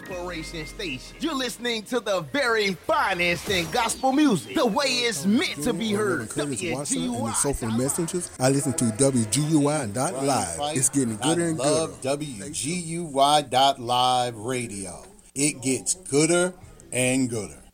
inspiration station. You're listening to the very finest in gospel music, the way it's meant to be heard. WGUI and the Soulful Messengers. I listen to WGUI.live. It's getting gooder and gooder. I love WGUI.live radio. It gets gooder and gooder.